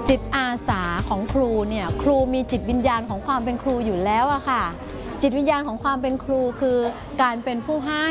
จิตอาสาของครูเนี่ยครูมีจิตวิญญาณของความเป็นครูอยู่แล้วอะค่ะจิตวิญญาณของความเป็นครูคือการเป็นผู้ให้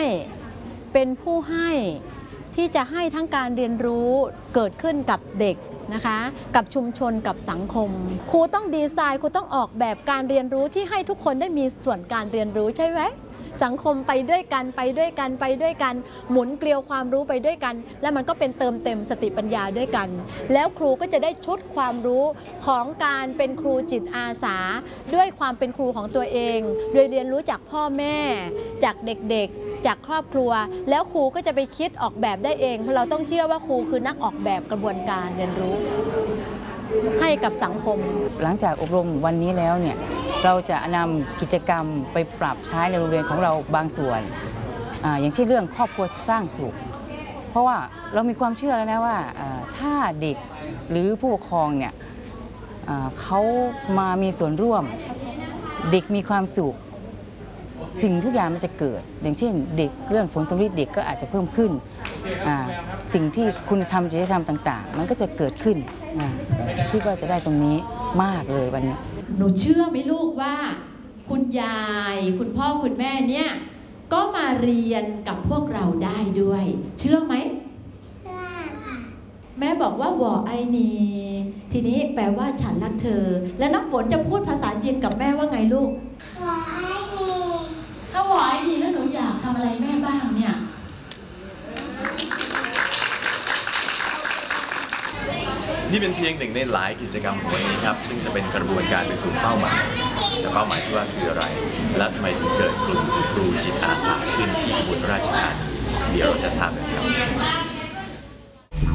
ที่จะให้ทั้งการเรียนรู้เกิดขึ้นกับเด็กนะคะกับชุมชนกับสังคมครูต้องดีไซน์ครูต้องออกแบบการเรียนรู้ที่ให้ทุกคนได้มีส่วนการเรียนรู้ใช่ไหมสังคมไปด้วยกันหมุนเกลียวความรู้ไปด้วยกันแล้วมันก็เป็นเติมเต็มสติปัญญาด้วยกันแล้วครูก็จะได้ชุดความรู้ของการเป็นครูจิตอาสาด้วยความเป็นครูของตัวเองโดยเรียนรู้จากพ่อแม่จากเด็กๆจากครอบครัวแล้วครูก็จะไปคิดออกแบบได้เองเพราะเราต้องเชื่อว่าครูคือนักออกแบบกระบวนการเรียนรู้ให้กับสังคมหลังจากอบรมวันนี้แล้วเนี่ยเราจะนำกิจกรรมไปปรับใช้ในโรงเรียนของเราบางส่วนอย่างเช่นเรื่องครอบครัวสร้างสุขเพราะว่าเรามีความเชื่อแล้วนะว่าถ้าเด็กหรือผู้ปกครองเนี่ยเขามามีส่วนร่วมเด็กมีความสุขสิ่งทุกอย่างมันจะเกิดอย่างเช่นเด็กเรื่องผลสำลิดเด็กก็อาจจะเพิ่มขึ้นสิ่งที่คุณธรรมจริยธรรมต่างๆมันก็จะเกิดขึ้นคิดว่าจะได้ตรงนี้มากเลยวันนี้หนูเชื่อไหมลูกว่าคุณยายคุณพ่อคุณแม่เนี่ยก็มาเรียนกับพวกเราได้ด้วยเชื่อไหมเชื่อค่ะแม่บอกว่าวอไอนีทีนี้แปลว่าฉันรักเธอแล้วน้ำฝนจะพูดภาษาจีนกับแม่ว่าไงลูกวอไอนีถ้าวอไอนีแล้วหนูอยากทำอะไรแม่บ้างเนี่ยนี่เป็นเพียงหนึ่งในหลายกิจกรรมของวันนี้ครับซึ่งจะเป็นกระบวนการไปสู่เป้าหมายแต่เป้าหมายที่ว่าคืออะไรและทำไมถึงเกิดกลุ่มครูจิตอาสาขึ้นที่อุบลราชธานีเดี๋ยวเราจะทราบกันครับ